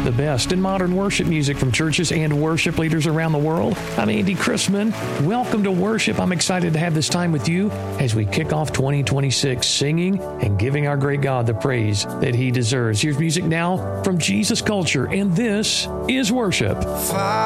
The best in modern worship music from churches and worship leaders around the world. I'm Andy Chrisman. Welcome to worship. I'm excited to have this time with you as we kick off 2026, singing and giving our great God the praise that He deserves. Here's music now from Jesus Culture, and this is worship.